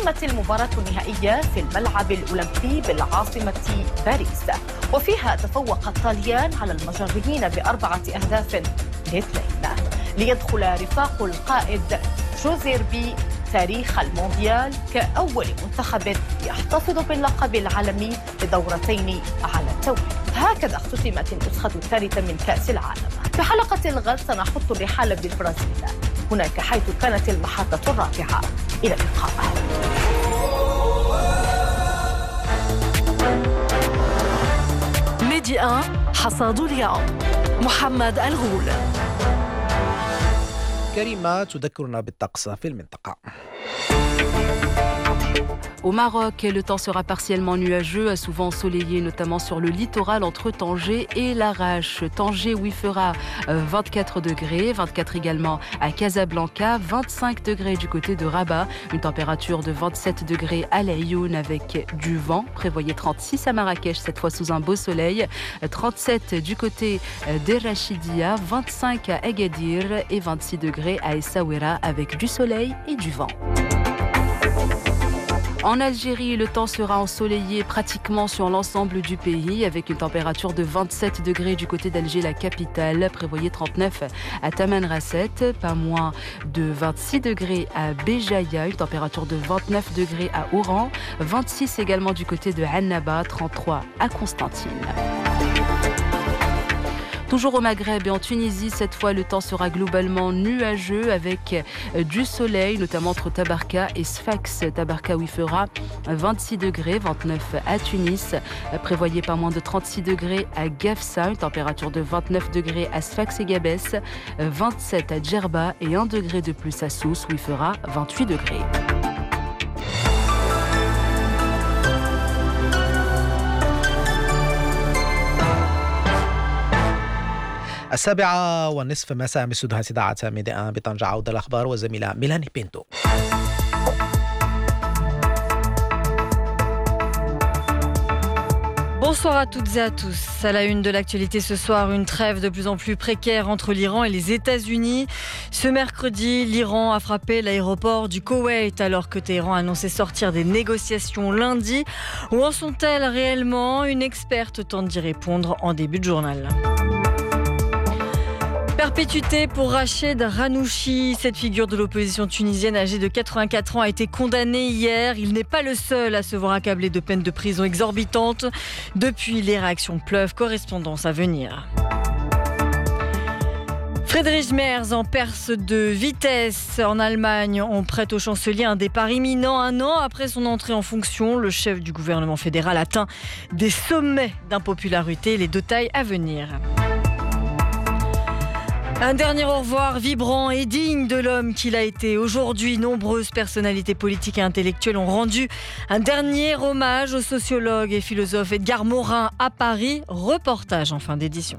أقيمت المباراة النهائية في الملعب الأولمبي بالعاصمة باريس، وفيها تفوق الطليان على المجريين ب4 أهداف ل2 ليدخل رفاق القائد جوزيربي تاريخ المونديال كأول منتخب يحتفظ باللقب العالمي لدورتين على التوالي. هكذا اختتمت النسخة الثالثة من كأس العالم. في حلقة الغد سنحط الرحال بالبرازيل هناك حيث كانت المحطة الرابعة. إلى اللقاء. ميدي 1 حصاد اليوم محمد الغول. كريمة تذكرنا بالطقس في المنطقة. Au Maroc, le temps sera partiellement nuageux, souvent ensoleillé, notamment sur le littoral entre Tanger et Larache. Tanger, où il fera 24 degrés, 24 également à Casablanca, 25 degrés du côté de Rabat, une température de 27 degrés à l'Aïoun avec du vent. Prévoyez 36 à Marrakech, cette fois sous un beau soleil, 37 du côté d'Erachidia, 25 à Agadir et 26 degrés à Essaouira avec du soleil et du vent. En Algérie, le temps sera ensoleillé pratiquement sur l'ensemble du pays avec une température de 27 degrés du côté d'Alger, la capitale. Prévoyez 39 à Tamanrasset, pas moins de 26 degrés à Béjaïa, une température de 29 degrés à Oran, 26 également du côté de Annaba, 33 à Constantine. Toujours au Maghreb et en Tunisie, cette fois le temps sera globalement nuageux avec du soleil, notamment entre Tabarka et Sfax. Tabarka où il fera 26 degrés, 29 à Tunis. Prévoyez pas moins de 36 degrés à Gafsa, une température de 29 degrés à Sfax et Gabès, 27 à Djerba et 1 degré de plus à Sousse où il fera 28 degrés. السابعة والنصف مساء من استوديوهات إذاعة ميدي 1 بطنجة. عودة الأخبار والزميلة ميلاني بينتو. Bonsoir à toutes et à tous. À la une de l'actualité ce soir, une trêve de plus en plus précaire entre l'Iran et les États-Unis. Ce mercredi, l'Iran a frappé l'aéroport du Koweït alors que Téhéran annonçait sortir des négociations lundi. Où en sont-elles réellement ? Une experte tente d'y répondre en début de journal. Perpétuité pour Rached Ghannouchi. Cette figure de l'opposition tunisienne âgée de 84 ans a été condamnée hier. Il n'est pas le seul à se voir accablé de peines de prison exorbitantes. Depuis, les réactions pleuvent. Correspondance à venir. Friedrich Merz en perce de vitesse. En Allemagne, on prête au chancelier un départ imminent. 1 an après son entrée en fonction, le chef du gouvernement fédéral atteint des sommets d'impopularité. Les détails à venir. Un dernier au revoir vibrant et digne de l'homme qu'il a été. Aujourd'hui, nombreuses personnalités politiques et intellectuelles ont rendu un dernier hommage au sociologue et philosophe Edgar Morin à Paris. Reportage en fin d'édition.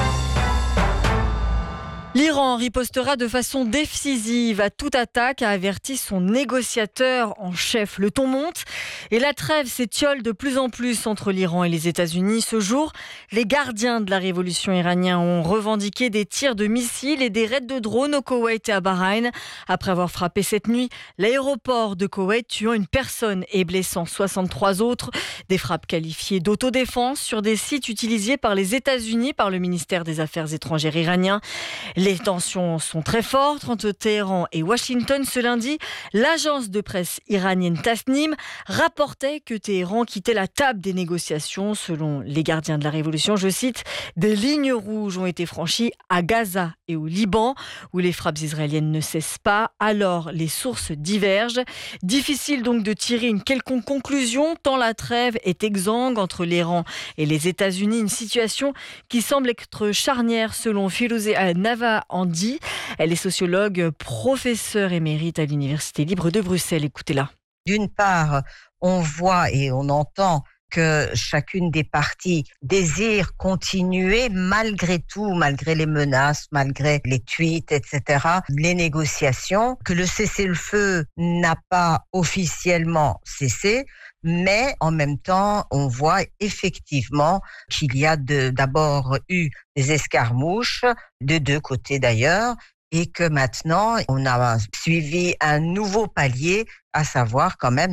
L'Iran ripostera de façon décisive à toute attaque, a averti son négociateur en chef. Le ton monte et la trêve s'étiole de plus en plus entre l'Iran et les États-Unis. Ce jour, les gardiens de la révolution iranienne ont revendiqué des tirs de missiles et des raids de drones au Koweït et à Bahreïn. Après avoir frappé cette nuit l'aéroport de Koweït, tuant une personne et blessant 63 autres. Des frappes qualifiées d'autodéfense sur des sites utilisés par les États-Unis par le ministère des Affaires étrangères iranien. Les tensions sont très fortes entre Téhéran et Washington. Ce lundi, l'agence de presse iranienne Tasnim rapportait que Téhéran quittait la table des négociations. Selon les gardiens de la révolution, je cite, « Des lignes rouges ont été franchies à Gaza et au Liban, où les frappes israéliennes ne cessent pas. Alors, les sources divergent. Difficile donc de tirer une quelconque conclusion, tant la trêve est exsangue entre l'Iran et les États-Unis. Une situation qui semble être charnière selon Firouzeh Nava Andi. Elle est sociologue, professeure émérite à l'Université libre de Bruxelles. Écoutez-la. D'une part, on voit et on entend que chacune des parties désire continuer malgré tout, malgré les menaces, malgré les tweets, etc., les négociations, que le cessez-le-feu n'a pas officiellement cessé, mais en même temps, on voit effectivement qu'il y a d'abord eu des escarmouches, de deux côtés d'ailleurs, et que maintenant, on a suivi un nouveau palier, à savoir quand même